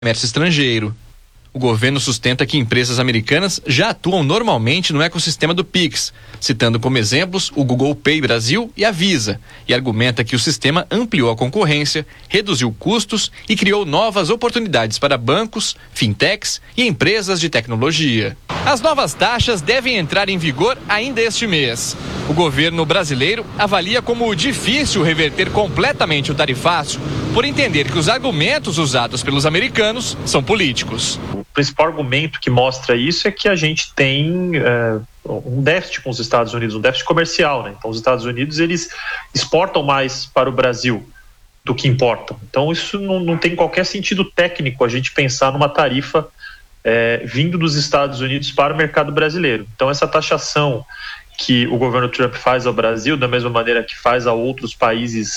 comércio estrangeiro. O governo sustenta que empresas americanas já atuam normalmente no ecossistema do Pix, citando como exemplos o Google Pay Brasil e a Visa, e argumenta que o sistema ampliou a concorrência, reduziu custos e criou novas oportunidades para bancos, fintechs e empresas de tecnologia. As novas taxas devem entrar em vigor ainda este mês. O governo brasileiro avalia como difícil reverter completamente o tarifaço, por entender que os argumentos usados pelos americanos são políticos. O principal argumento que mostra isso é que a gente tem um déficit com os Estados Unidos, um déficit comercial, né? Então os Estados Unidos eles exportam mais para o Brasil do que importam. Então isso não tem qualquer sentido técnico a gente pensar numa tarifa vindo dos Estados Unidos para o mercado brasileiro. Então essa taxação que o governo Trump faz ao Brasil, da mesma maneira que faz a outros países,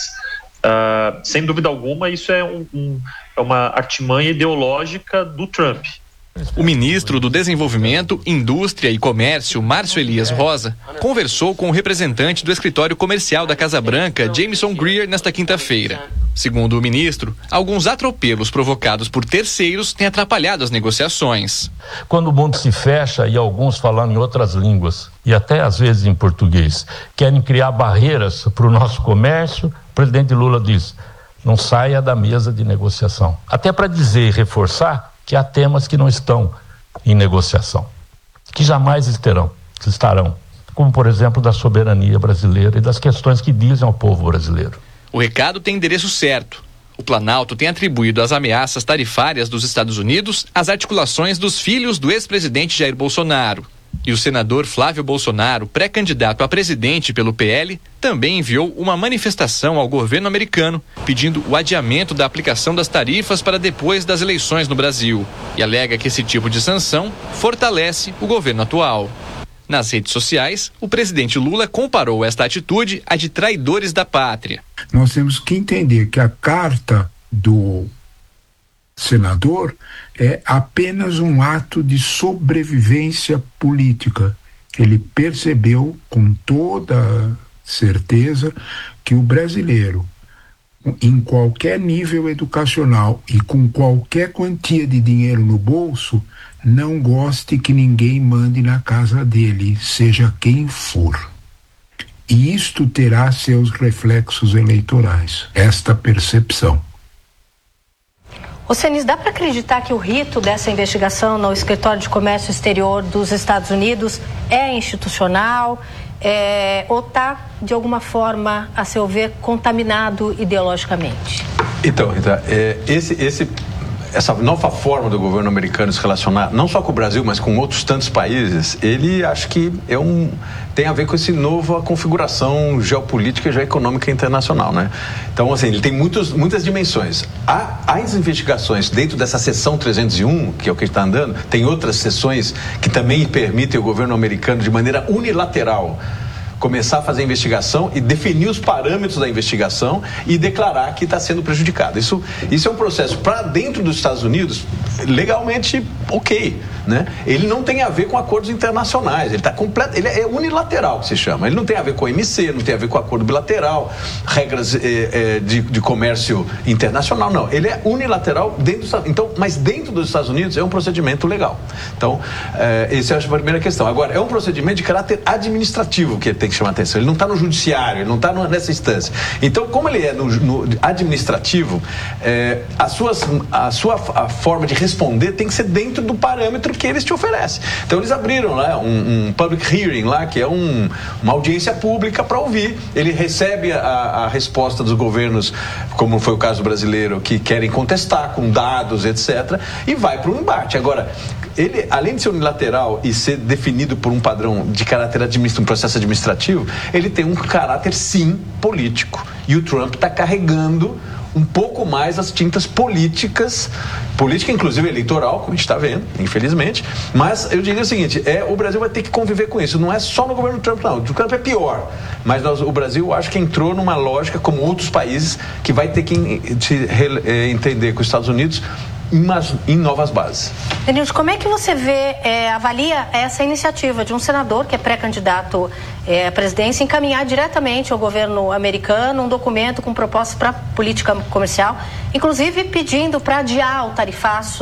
sem dúvida alguma, isso é uma artimanha ideológica do Trump. O ministro do Desenvolvimento, Indústria e Comércio, Márcio Elias Rosa, conversou com o representante do escritório comercial da Casa Branca, Jamieson Greer, nesta quinta-feira. Segundo o ministro, alguns atropelos provocados por terceiros têm atrapalhado as negociações. Quando o mundo se fecha e alguns falando em outras línguas, e até às vezes em português, querem criar barreiras para o nosso comércio, o presidente Lula diz: não saia da mesa de negociação. Até para dizer e reforçar que há temas que não estão em negociação, que jamais estarão, como por exemplo da soberania brasileira e das questões que dizem ao povo brasileiro. O recado tem endereço certo. O Planalto tem atribuído as ameaças tarifárias dos Estados Unidos às articulações dos filhos do ex-presidente Jair Bolsonaro. E o senador Flávio Bolsonaro, pré-candidato a presidente pelo PL, também enviou uma manifestação ao governo americano pedindo o adiamento da aplicação das tarifas para depois das eleições no Brasil. E alega que esse tipo de sanção fortalece o governo atual. Nas redes sociais, o presidente Lula comparou esta atitude à de traidores da pátria. Nós temos que entender que a carta do senador é apenas um ato de sobrevivência política. Ele percebeu com toda certeza que o brasileiro, em qualquer nível educacional e com qualquer quantia de dinheiro no bolso, não goste que ninguém mande na casa dele, seja quem for. E isto terá seus reflexos eleitorais, esta percepção. Oceanis, dá para acreditar que o rito dessa investigação no Escritório de Comércio Exterior dos Estados Unidos é institucional ou está, de alguma forma, a seu ver, contaminado ideologicamente? Então, Rita, essa nova forma do governo americano se relacionar, não só com o Brasil, mas com outros tantos países, ele acho que tem a ver com essa nova configuração geopolítica e geoeconômica internacional, né? Então, assim, ele tem muitas dimensões. As investigações dentro dessa seção 301, que é o que está andando, tem outras seções que também permitem o governo americano, de maneira unilateral, começar a fazer a investigação e definir os parâmetros da investigação e declarar que está sendo prejudicado. Isso é um processo para dentro dos Estados Unidos legalmente ok, né? Ele não tem a ver com acordos internacionais, ele é unilateral, que se chama. Ele não tem a ver com a OMC, não tem a ver com acordo bilateral, regras de comércio internacional, não. Ele é unilateral mas dentro dos Estados Unidos é um procedimento legal. Então, essa é a primeira questão. Agora, é um procedimento de caráter administrativo que tem que chamar atenção. Ele não está no judiciário, ele não está nessa instância. Então, como ele é no administrativo, a sua forma de responder tem que ser dentro do parâmetro que eles te oferecem. Então, eles abriram lá um public hearing lá, que é uma audiência pública para ouvir. Ele recebe a resposta dos governos, como foi o caso brasileiro, que querem contestar com dados, etc., e vai para o embate. Agora, ele, além de ser unilateral e ser definido por um padrão de caráter um processo administrativo, ele tem um caráter, sim, político. E o Trump está carregando um pouco mais as tintas política inclusive eleitoral, como a gente está vendo, infelizmente. Mas eu diria o seguinte, o Brasil vai ter que conviver com isso. Não é só no governo Trump, não. O Trump é pior. Mas o Brasil, acho que entrou numa lógica, como outros países, que vai ter que entender que os Estados Unidos em novas bases. Denilson, como é que você avalia essa iniciativa de um senador que é pré-candidato à presidência encaminhar diretamente ao governo americano um documento com propostas para política comercial, inclusive pedindo para adiar o tarifaço